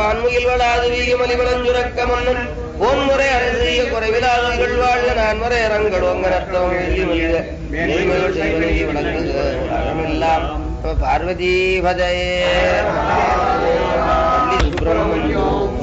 வான்முகில் வளாது வீகமலி வளஞ்சுரக்க மன்னன் பொன்முறை அரசிய குறைவிலாதங்கள் வாழ்க நான்முறை அரங்கள் ஒங்க நஷ்டம் மேன்மைகள் செய்வனை விளங்குக அறமெல்லாம் பார்வதி பதையே சுப்பிரமணியம்.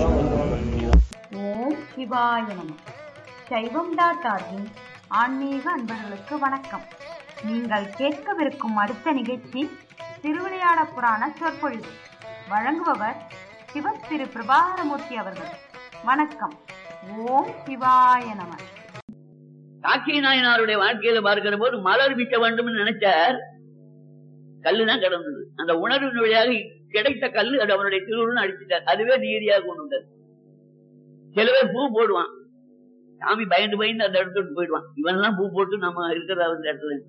ஓம் சிவாய நம. சைவம்.org ஆன்மீக அன்பர்களுக்கு வணக்கம். நீங்கள் கேட்கவிருக்கும் அடுத்த நிகழ்ச்சி திருவிளையாட புராண சொற்பொழிவு. வழங்குபவர் சிவத்திரு பிரபாகரமூர்த்தி அவர்கள். வணக்கம். ஓம் சிவாய நம. காக்கை நாயனாருடைய வாழ்க்கையில பார்க்கிற போது மலர் வீட்ட வேண்டும் நினைச்சார். கல்லுதான் கிடந்தது. அந்த உணர்வின் வழியாக கிடைத்த கல்லு அது அவருடைய திருவுருன்னு அடிச்சுட்டார். அதுவே நீதியாக கொண்டு வந்தார். சில பேர் பூ போடுவான், சாமி பயந்து பயந்து அந்த இடத்துக்கு போயிடுவான். இவன் பூ போட்டு நம்ம இருக்கிறதா அந்த இடத்துல.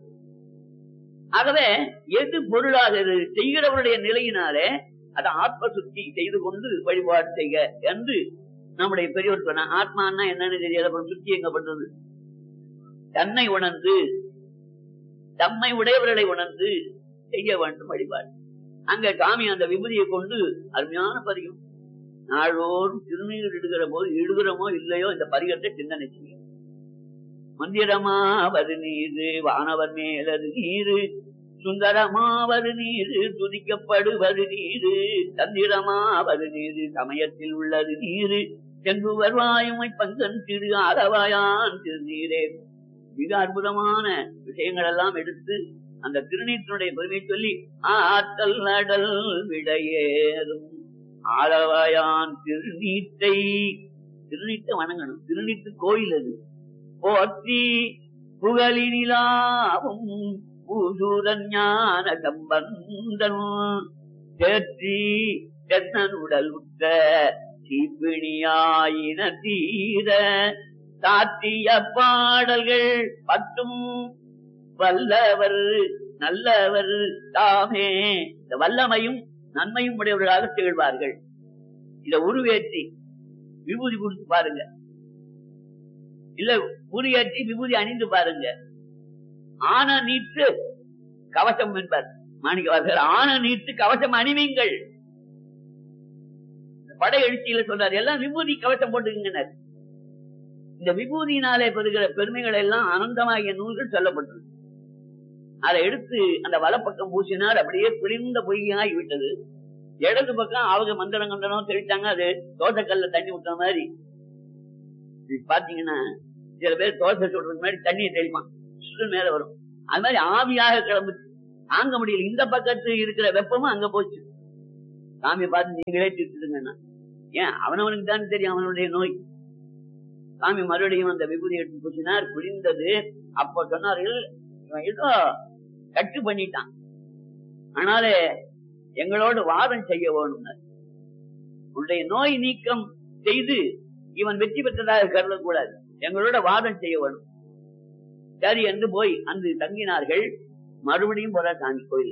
ஆகவே எது பொருளாக செய்கிறவருடைய நிலையினாலே அதை ஆத்ம சுத்தி செய்து கொண்டு வழிபாடு செய்க என்று நம்முடைய பெரியவர் சொன்ன. ஆத்மான்னா என்னன்னு தெரியாது, அப்புறம் சுத்தி எங்க பண்றது? தன்னை உணர்ந்து தம்மை உடையவர்களை உணர்ந்து செய்ய வேண்டும் வழிபாடு. அங்க காமி அந்த விபூதியை கொண்டு அருமையான பதிகம். நாளோறும் திருநீர் இடுகிற போது இடுகிறோமோ இல்லையோ இந்த பதிகத்தை சிந்தனை செய்ய. மந்திரமாவது நீரு வானவர் மேலது நீரு, சுந்தரமாவது நீரு துதிக்கப்படுவது நீரு, தந்திரமாவது நீரு சமயத்தில் உள்ளது நீரு, செங்குவர் வாயுமை பங்கன் திரு ஆரவாயான் திருநீரே. மிக அற்புதமான விஷயங்கள் எல்லாம் எடுத்து அந்த திருநீற்றினுடைய பெருமை சொல்லி ஆற்றல் நடல் விடையேறும் ஆரவாயான் திருநீற்றை. திருநீற்றை வணங்கணும். திருநீற்று கோயில் அது. போற்றி புகழினிலாவும் பூசூரன் ஞான சம்பந்தன் தேற்றி தென்னனுடல் உற்ற தீப்பிணியாயின தீர சாத்திய பாடல்கள் பட்டும் வல்லவர் நல்லவர் தாமே. இந்த வல்லமையும் நன்மையும் உடையவர்களாக திகழ்வார்கள். இத உருவேற்றி விபூதி கொடுத்து பாருங்க, இல்ல உருவேற்றி விபூதி அணிந்து பாருங்க. ஆன நீட்டு கவசம் என்பார் மாணிக்கவாசகர். ஆன நீட்டு கவசம் அணிவீங்கள். படை எழுச்சியில சொல்றாரு, எல்லாம் விபூதி கவசம் போட்டுக்கின்றனர். இந்த விபூதியினாலே பெறுகிற பெருமைகள் எல்லாம் அனந்தமாகிய நூல்கள் சொல்லப்பட்டது. அதை எடுத்து அந்த வலப்பக்கம் பூசினார். அப்படியே பிழிந்த பொய்யாகி விட்டது. இடது பக்கம் அவங்க மந்திரம் கண்டனம் தெளித்தாங்க. அது தோசைக்கல்ல தண்ணி ஊற்ற மாதிரி. பாத்தீங்கன்னா சில பேர் தோசை சொல்றதுக்கு முன்னாடி தண்ணியை தெளிப்பான், மேல வரும். அது மாதிரி ஆவியாக கிளம்பு தாங்க முடியல. இந்த பக்கத்து இருக்கிற வெப்பமும் அங்க போச்சு. சாமியை பார்த்து நீங்களே தீர்த்துடுங்கன்னா ஏன் அவனவனுக்கு தான் தெரியும் அவனுடைய நோய். சாமி மறுபடியும் அந்த விபூதி எடுத்து பூசினார். புரிந்தது. அப்ப சொன்னார்கள், ஏதோ கட்டு பண்ணிட்டான், ஆனாலே எங்களோடு வாதம் செய்ய வேணும். உன்னுடைய நோய் நீக்கம் செய்து இவன் வெற்றி பெற்றதாக கருதக்கூடாது, எங்களோட வாதம் செய்ய வேணும். சரி என்று போய் அன்று தங்கினார்கள். மறுபடியும் போற சாமி கோயில்.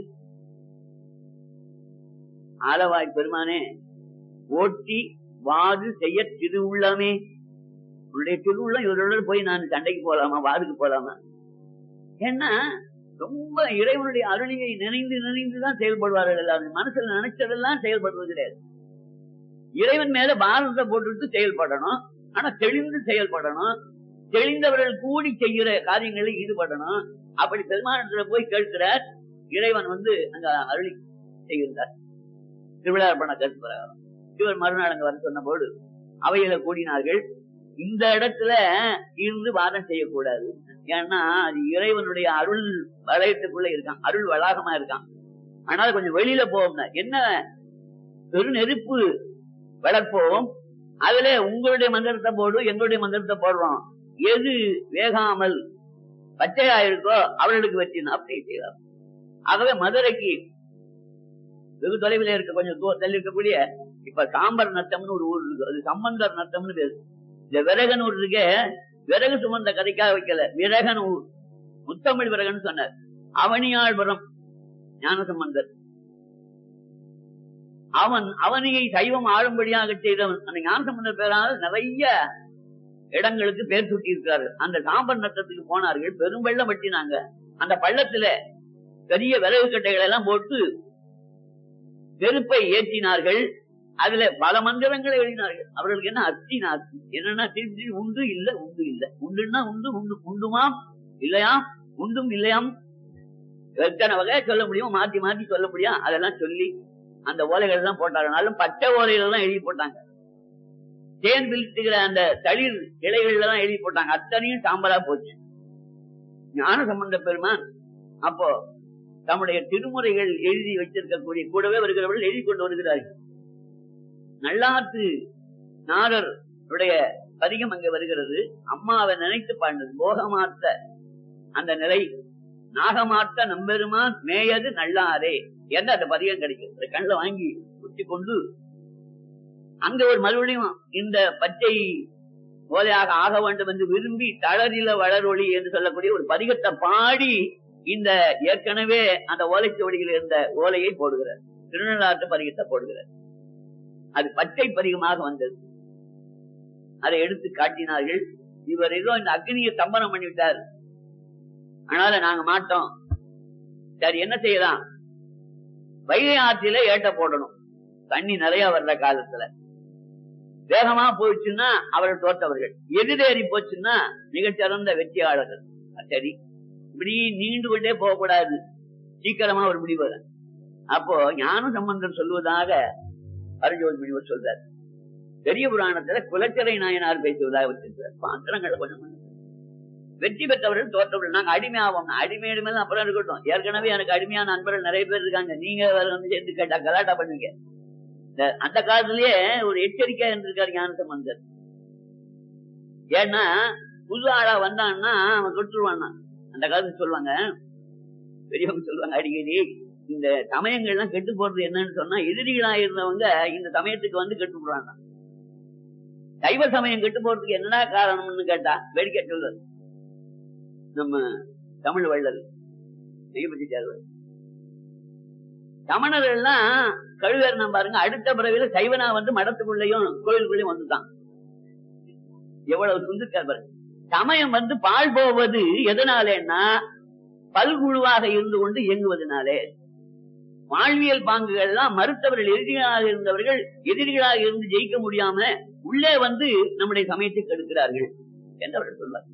ஆலவாய் பெருமானே ஓட்டி வாது செய்ய திருவுள்ளமே. உன்னுடைய திருவுள்ளம் இவரோட போய் நான் சண்டைக்கு போலாமா, வாதுக்கு போலாமா? ஏன்னா ரொம்ப இறைவனுடைய அருளியை நினைந்து நினைந்துதான் செயல்படுவார்கள். எல்லாரும் மனசுல நினைச்சதெல்லாம் செயல்படுவது கிடையாது. இறைவன் மேல பாரதத்தை போட்டுட்டு செயல்படணும். ஆனா தெளிந்து செயல்படணும். தெளிந்தவர்கள் கூடி செய்கிற காரியங்களில் ஈடுபடணும். அப்படி பெருமானத்துல போய் கேட்கிறார். இறைவன் அங்க அருளி செய்கிறார். திருவிழாப்பண கருத்து பிரகாரம் இவர் மறுநாள் அங்க வர சொன்ன போது அவையில கூடினார்கள். இந்த இடத்துல இருந்து வாதம் செய்யக்கூடாது. ஏன்னா அது இறைவனுடைய அருள் வளையத்துக்குள்ள இருக்கான், அருள் வளாகமா இருக்கான். ஆனால் கொஞ்சம் வெளியில போவோம்னா என்ன, பெரு நெருப்பு வளர்ப்போம், அதுல உங்களுடைய மந்திரத்தை போடும், எங்களுடைய மந்திரத்தை போடுறோம். எது வேகாமல் பச்சையா இருக்கோ அவர்களுக்கு வச்சிருந்தோம். அப்படி செய்யலாம். ஆகவே மதுரைக்கு வெகு தொலைவில் இருக்க கொஞ்சம் தள்ளி இருக்கக்கூடிய இப்ப சாம்பர் நத்தம்னு ஒரு ஊர் இருக்கு. அது சம்பந்தர் நத்தம்னு பேரு. இந்த விறகன் ஊர் இருக்க, விறகு சுமந்த கதைக்காக வைக்கல, விறகன் ஊர். முத்தமிழ் விறகன் சொன்னார். அவனியாழ்புரம் ஞானசம்பந்தர். அவனியை சைவம் ஆளும்படியாக செய்தவன். அந்த ஞானசம்பந்தர் பேரால் நிறைய இடங்களுக்கு பேர் சுட்டி இருக்கிறார்கள். அந்த சாம்பர் நத்தத்துக்கு போனார்கள். பெரும் வெள்ளம் வெட்டினாங்க. அந்த பள்ளத்துல பெரிய விறகு கட்டைகள் எல்லாம் போட்டு நெருப்பை ஏற்றினார்கள். அதுல பல மந்திரங்களை எழுதினார்கள். அவர்களுக்கு என்ன அத்தி நாத்தி என்னன்னா திருப்பி உண்டு இல்ல உண்டு இல்ல, உண்டுன்னா உண்டு உண்டு உண்டுமாம் இல்லையாம் உண்டும் இல்லையாம், எத்தனை வகையா சொல்ல முடியும், மாத்தி மாத்தி சொல்ல முடியும். அதெல்லாம் சொல்லி அந்த ஓலைகள் எல்லாம் போட்டாங்க. பச்சை ஓலைகள் எல்லாம் எழுதி போட்டாங்க. தேன் பிரித்துகிற அந்த தளிர் இலைகள்ல தான் எழுதி போட்டாங்க. அத்தனையும் சாம்பலா போச்சு. ஞான சம்பந்த பெருமான் அப்போ தம்முடைய திருமுறைகள் எழுதி வச்சிருக்கக்கூடிய கூடவே வருகிறவர்கள் எழுதி கொண்டு வருகிறார்கள். நல்லாத்து நாரர் பதிகம் அங்க வருகிறது. அம்மாவை நினைத்து பாண்டது போகமாத்த அந்த நிலை, நாகமாத்த நம்பெருமான் மேயது நல்லாரே என்ற அந்த பதிகம் கிடைக்கும். கண்ணில வாங்கி குத்தி கொண்டு அங்க ஒரு மறுபடியும் இந்த பச்சை ஓலையாக ஆக வேண்டும் என்று விரும்பி தளரில வளரொளி என்று சொல்லக்கூடிய ஒரு பதிகத்தை பாடி இந்த ஏற்கனவே அந்த ஓலைச்சுவடியில் இருந்த ஓலையை போடுகிறார். திருநள்ளாற்று பதிகத்தை போடுகிறார். அது பச்சை பதிகமாக வந்தது. அதை எடுத்து காட்டினார்கள். இவர் ஏதோ இந்த அக்னியை தம்பனம் பண்ணிவிட்டார், அதனால நாங்க மாட்டோம். சரி என்ன செய்யலாம், வைகை ஆற்றில ஏட்ட போடணும். தண்ணி நிறைய வர்ற காலத்துல வேகமா போயிடுச்சுன்னா அவர்கள் தோற்றவர்கள், எதிரேறி போச்சுன்னா மிகச்சிறந்த வெற்றியாளர்கள். சரி இப்படி நீண்டு கொண்டே போகக்கூடாது, சீக்கிரமா ஒரு முடிவு. அப்போ ஞான சம்பந்தர் சொல்வதாக அருஞ்சோதி முனிவர் சொல்றார். பெரிய புராணத்துல குலச்சரை நாயனார் பேசுவதாக வச்சிருக்கிறார். பாத்திரங்களை கொஞ்சம் வெற்றி பெற்றவர்கள் தோற்றவர்கள் நாங்க அடிமை ஆவோம். அடிமையிடுமே அப்புறம் இருக்கட்டும், ஏற்கனவே எனக்கு அடிமையான நண்பர்கள் நிறைய பேர் இருக்காங்க, நீங்க வந்து சேர்த்து கேட்டா கலாட்டா பண்ணுங்க. அந்த காலத்திலேயே ஒரு எச்சரிக்கையா இருந்திருக்காரு ஞான சம்பந்தர். ஏன்னா புது ஆளா வந்தான்னா அவன் கொடுத்துருவான்னா. அந்த காலத்துல சொல்லுவாங்க, பெரியவங்க சொல்லுவாங்க அடிக்கடி, இந்த சமயங்கள்லாம் கெட்டு போறது என்னன்னு சொன்னா எதிரிகளா இருந்தவங்க இந்த சமயத்துக்கு வந்து கெட்டு போடுறாங்க. சைவ சமயம் கெட்டு போறதுக்கு என்னடா காரணம்னு கேட்டா வேடிக்கை சொல்றது நம்ம தமிழ் வள்ளல் சமணர்கள் எல்லாம் கழுவேறினா பாருங்க, அடுத்த பிறவில சைவனா வந்து மடத்துக்குள்ளேயும் கோயிலுக்குள்ளேயும் வந்துட்டான். எவ்வளவு சுந்துக்கார். சமயம் வந்து பால் போவது எதனாலேன்னா பல்குழுவாக இருந்து கொண்டு இயங்குவதனாலே. வாழ்வியல் பாங்குகள்லாம் மறுத்தவர்கள் எதிரிகளாக இருந்தவர்கள் எதிரிகளாக இருந்து ஜெயிக்க முடியாம உள்ளே வந்து நம்முடைய சமயத்தை கெடுக்கிறார்கள் என்று அவர்கள் சொல்வார்.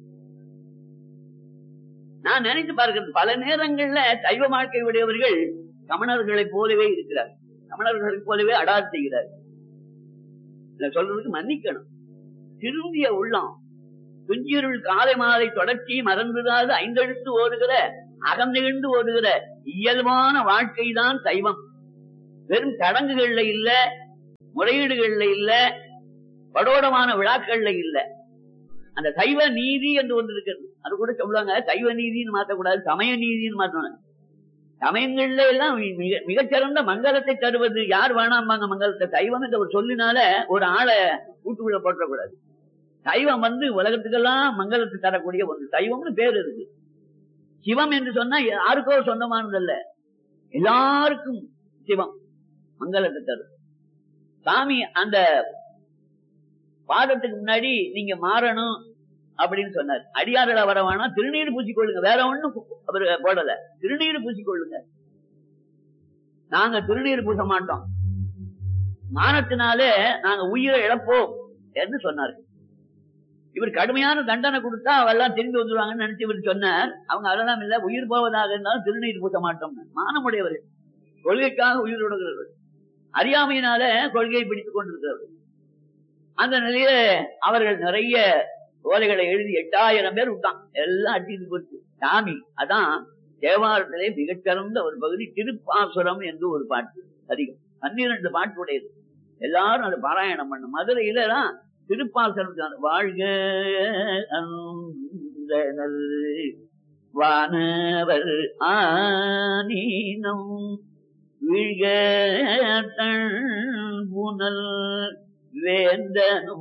நான் நினைத்து பார்க்கிறது, பல நேரங்கள்ல சைவ வாழ்க்கை உடையவர்கள் சமணர்களை போலவே இருக்கிறார், சமணர்களை போலவே அடாது செய்கிறார். சொல்றதுக்கு மன்னிக்கணும். திருந்திய உள்ளம் துஞ்சிருள் காலை மாலை தொடர்ச்சி மறந்துடாது ஐந்தெழுத்து ஓடுகிற அகம் நிகழ்ந்து ஓடுகிற இயல்பான வாழ்க்கை தான் சைவம். வெறும் சடங்குகள்ல இல்ல, முறையீடுகள்ல இல்ல, படோடமான விழாக்கள்ல இல்ல. அந்த சைவ நீதி என்று ஒன்று இருக்கிறது. அது கூட சொல்லுவாங்க, சைவ நீதினு மாற்றக்கூடாது, சமய நீதினு மாற்றணும். சமயங்கள்ல எல்லாம் மிகச்சிறந்த மங்களத்தை தருவது யார் வேணாம்பாங்க மங்களத்தை. சைவம் என்ற ஒரு சொல்லினால ஒரு ஆளை கூட்டுக்குள்ள போட்டக்கூடாது. சைவம் வந்து உலகத்துக்கெல்லாம் மங்களத்தை தரக்கூடிய ஒன்று. சைவம்னு பேர் இருக்கு. சிவம் என்று சொன்னா யாருக்கோ சொந்தமானதல்ல, எல்லாருக்கும் சிவம் மங்களத்தை தரும். சாமி அந்த பாதத்துக்கு முன்னாடி நீங்க மாறணும் அப்படின்னு சொன்னார். அடியார்களா வரவானா திருநீர் பூசிக்கொள்ளுங்க, வேற ஒண்ணும் அவரு போடல, திருநீர் பூசிக்கொள்ளுங்க. நாங்க திருநீர் பூச மாட்டோம், மானத்தினாலே நாங்க உயிரை இழப்போம் என்று சொன்னார்கள். இவர் கடுமையான தண்டனை கொடுத்தா அவெல்லாம் திரும்பி வந்துருவாங்கன்னு நினைச்சு இவர் சொன்னார். அவங்க அதெல்லாம் இல்ல, உயிர் போவதாக இருந்தாலும் திருநீர் பூச மாட்டோம். மானமுடையவர்கள், கொள்கைக்காக உயிர் விடுகிறவர்கள், அறியாமையினால கொள்கையை பிடித்துக் கொண்டிருக்கிறவர்கள். அந்த நிலையில அவர்கள் நிறைய ஓலைகளை எழுதி 8000 பேர் விட்டான். எல்லாம் அடித்து போச்சு. சாமி அதான் தேவாரத்திலே மிகச்சிறந்த ஒரு பகுதி திருப்பாசுரம் என்று ஒரு பாட்டு அதிகம், 12 பாட்டு உடையது. எல்லாரும் அதை பாராயணம் பண்ண. மதுரையில தான் திருப்பாசுரம். வாழ்க வானவர் ஆனீனம் வீழ்க புனல் வேந்தனும்